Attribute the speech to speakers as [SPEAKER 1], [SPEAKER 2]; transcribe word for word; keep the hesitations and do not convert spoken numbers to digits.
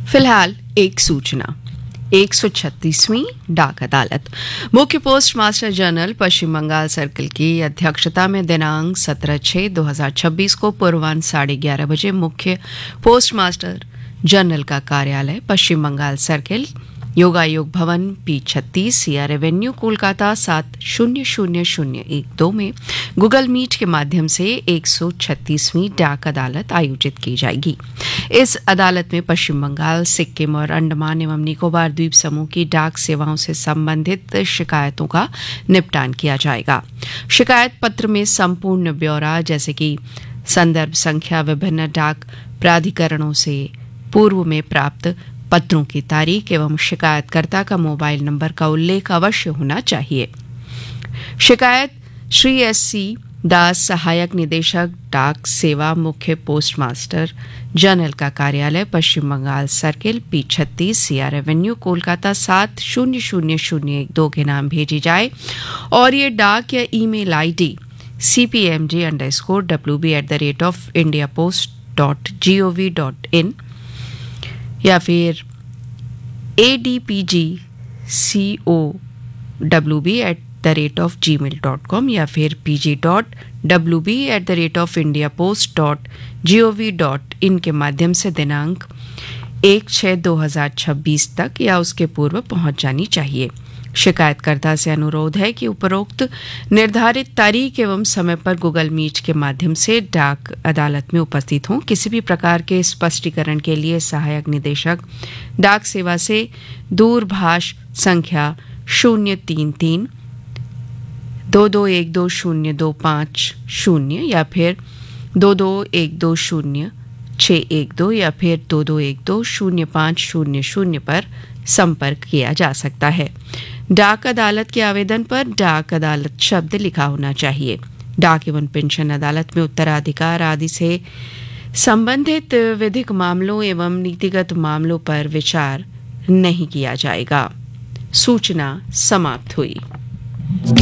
[SPEAKER 1] फिलहाल एक सूचना। एक सौ छत्तीसवीं डाक अदालत मुख्य पोस्ट मास्टर जनरल पश्चिम बंगाल सर्किल की अध्यक्षता में दिनांक सत्रह छह दो हजार छब्बीस को पूर्वान्ह साढ़े ग्यारह बजे मुख्य पोस्ट मास्टर जनरल का कार्यालय पश्चिम बंगाल सर्किल, योगायोग भवन, पी छत्तीस, सीआर एवेन्यू, कोलकाता सात शून्य शून्य शून्य एक दो में गूगल मीट के माध्यम से एक सौ छत्तीसवीं डाक अदालत आयोजित की जाएगी। इस अदालत में पश्चिम बंगाल, सिक्किम और अंडमान एवं निकोबार द्वीप समूह की डाक सेवाओं से संबंधित शिकायतों का निपटान किया जाएगा। शिकायत पत्र में संपूर्ण ब्यौरा जैसे कि संदर्भ संख्या, विभिन्न डाक प्राधिकरणों से पूर्व में प्राप्त पत्रों की तारीख एवं शिकायतकर्ता का मोबाइल नंबर का उल्लेख अवश्य होना चाहिए। शिकायत श्री एस सी दास, सहायक निदेशक डाक सेवा, मुख्य पोस्ट मास्टर जनरल का कार्यालय पश्चिम बंगाल सर्किल, पी छत्तीस, सीआर एवेन्यू, कोलकाता सात शून्य शून्य शून्य एक दो के नाम भेजी जाए और ये डाक या email ID C P M G under score W B at the rate of India post dot G O V dot in या फिर A D P G C O W B at the rate of ji mail dot com या फिर P G dot W B at the rate of India post dot G O V dot in के माध्यम से दिनांक एक छः दो हजार छब्बीस तक या उसके पूर्व पहुंच जानी चाहिए। शिकायतकर्ता से अनुरोध है कि उपरोक्त निर्धारित तारीख एवं समय पर गूगल मीट के माध्यम से डाक अदालत में उपस्थित हों। किसी भी प्रकार के स्पष्टीकरण के लिए सहायक निदेशक डाक सेवा से दूरभाष संख्या शून्य तीन तीन दो दो एक दो शून्य दो पाँच शून्य या फिर दो दो एक दो शून्य छः एक दो या फिर दो दो एक दो शून्य पाँच शून्य शून्य पर संपर्क किया जा सकता है। डाक अदालत के आवेदन पर डाक अदालत शब्द लिखा होना चाहिए। डाक एवं पेंशन अदालत में उत्तराधिकार आदि से संबंधित विधिक मामलों एवं नीतिगत मामलों पर विचार नहीं किया जाएगा। सूचना समाप्त हुई।